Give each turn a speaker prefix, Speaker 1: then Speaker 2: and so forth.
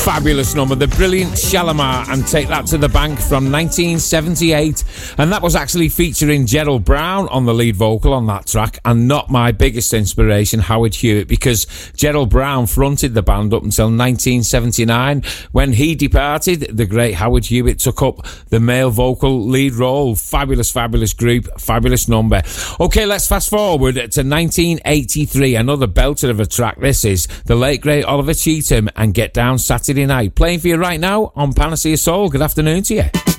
Speaker 1: Fabulous number, the brilliant Shalimar and Take That to the Bank from 1978, and that was actually featuring Gerald Brown on the lead vocal on that track, and not my biggest inspiration, Howard Hewitt, because Gerald Brown fronted the band up until 1979. When he departed, the great Howard Hewitt took up the male vocal lead role. Fabulous group, fabulous number. Okay, let's fast forward to 1983, another belter of a track. This is the late great Oliver Cheetham and Get Down Saturday Night, playing for you right now on Panacea Soul. Good afternoon to you.